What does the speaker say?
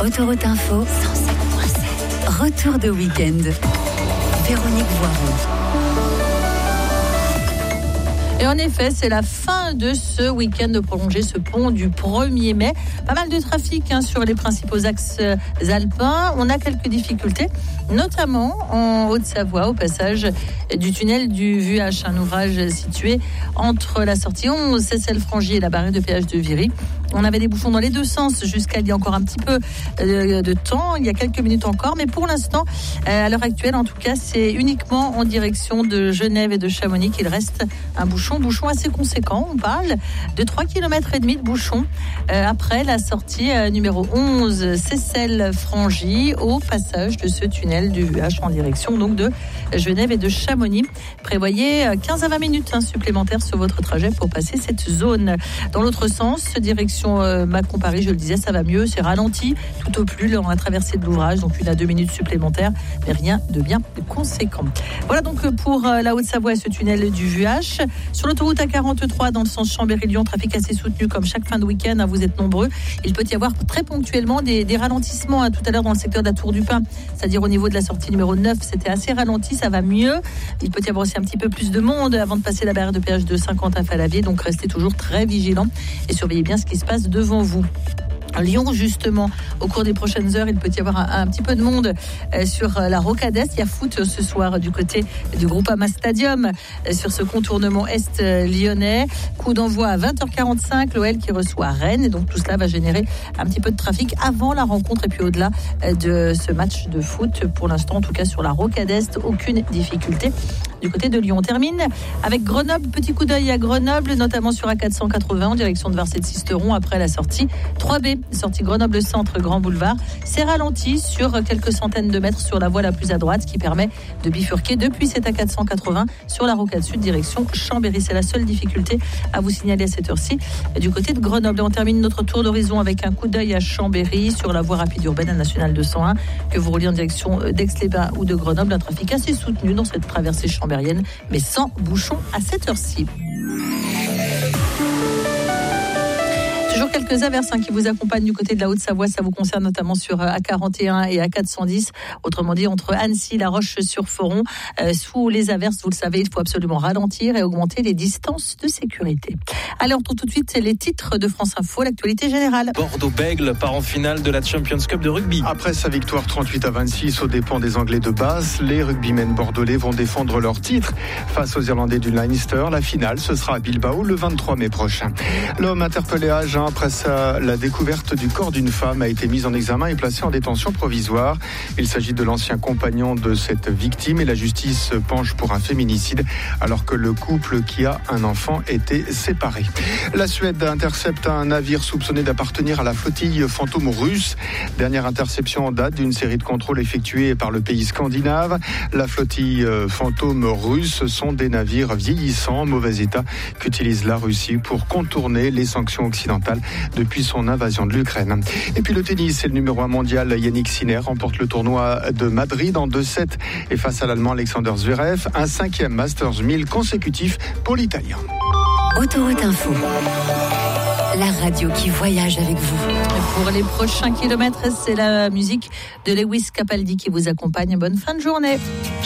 Autoroute Info 107.7. Retour de week-end. Véronique Voiron. Et en effet, c'est la fin de ce week-end de prolonger ce pont du 1er mai. Pas mal de trafic sur les principaux axes alpins. On a quelques difficultés, notamment en Haute-Savoie, au passage du tunnel du Vuache, un ouvrage situé entre la sortie 11, Cessel-Frangy et la barrière de péage de Viry. On avait des bouchons dans les deux sens jusqu'à il y a encore un petit peu de temps, il y a quelques minutes encore, mais pour l'instant, à l'heure actuelle en tout cas, c'est uniquement en direction de Genève et de Chamonix qu'il reste un bouchon assez conséquent. On parle de 3,5 km de bouchon après la sortie numéro 11 Cessel-Frangy au passage de ce tunnel du Vuache en direction donc de Genève et de Chamonix. Prévoyez 15 à 20 minutes supplémentaires sur votre trajet pour passer cette zone. Dans l'autre sens, direction Mâcon-Paris, je le disais, ça va mieux, c'est ralenti tout au plus dans la traversée de l'ouvrage, donc 1 à 2 minutes supplémentaires, mais rien de bien conséquent. Voilà donc pour la Haute-Savoie et ce tunnel du Vuache. Sur l'autoroute A43 dans le sens Chambéry-Lyon, trafic assez soutenu comme chaque fin de week-end, vous êtes nombreux. Il peut y avoir très ponctuellement des ralentissements tout à l'heure dans le secteur de la Tour du Pin, c'est-à-dire au niveau de la sortie numéro 9, c'était assez ralenti, ça va mieux. Il peut y avoir aussi un petit peu plus de monde avant de passer la barrière de péage de Saint-Quentin-Fallavier, donc restez toujours très vigilants et surveillez bien ce qui se passe devant vous. Lyon, justement, au cours des prochaines heures, il peut y avoir un petit peu de monde sur la Rocade Est. Il y a foot ce soir du côté du Groupama Stadium sur ce contournement est lyonnais. Coup d'envoi à 20h45, l'OL qui reçoit Rennes. Et donc tout cela va générer un petit peu de trafic avant la rencontre et puis au-delà de ce match de foot. Pour l'instant, en tout cas sur la Rocade Est, aucune difficulté du côté de Lyon. On termine avec Grenoble. Petit coup d'œil à Grenoble, notamment sur A480 en direction de Varcé-de-Sisteron après la sortie 3B. Sortie Grenoble Centre, Grand Boulevard. C'est ralenti sur quelques centaines de mètres sur la voie la plus à droite qui permet de bifurquer depuis cette A480 sur la rocade sud direction Chambéry. C'est la seule difficulté à vous signaler à cette heure-ci du côté de Grenoble. Et on termine notre tour d'horizon avec un coup d'œil à Chambéry sur la voie rapide urbaine nationale 201 que vous rouliez en direction d'Aix-les-Bains ou de Grenoble. Un trafic assez soutenu dans cette traversée chambérienne, mais sans bouchon à cette heure-ci. Toujours quelques averses qui vous accompagnent du côté de la Haute-Savoie. Ça vous concerne notamment sur A41 et A410. Autrement dit, entre Annecy, La Roche-sur-Foron. Sous les averses, vous le savez, il faut absolument ralentir et augmenter les distances de sécurité. Allez, on retrouve tout de suite les titres de France Info, l'actualité générale. Bordeaux-Bègles part en finale de la Champions Cup de rugby. Après sa victoire 38-26 aux dépens des Anglais de Basse, les rugbymen bordelais vont défendre leur titre face aux Irlandais du Leinster. La finale, ce sera à Bilbao le 23 mai prochain. L'homme interpellé à Agen après la découverte du corps d'une femme a été mis en examen et placé en détention provisoire. Il s'agit de l'ancien compagnon de cette victime et la justice se penche pour un féminicide alors que le couple qui a un enfant était séparé. La Suède intercepte un navire soupçonné d'appartenir à la flottille fantôme russe. Dernière interception en date d'une série de contrôles effectués par le pays scandinave. La flottille fantôme russe sont des navires vieillissants en mauvais état qu'utilise la Russie pour contourner les sanctions occidentales depuis son invasion de l'Ukraine. Et puis le tennis, c'est le numéro 1 mondial Yannick Sinner remporte le tournoi de Madrid en 2-7 et face à l'Allemand Alexander Zverev, un 5e Masters 1000 consécutif pour l'Italien. Autoroute Info, la radio qui voyage avec vous. Pour les prochains kilomètres, c'est la musique de Lewis Capaldi qui vous accompagne. Bonne fin de journée.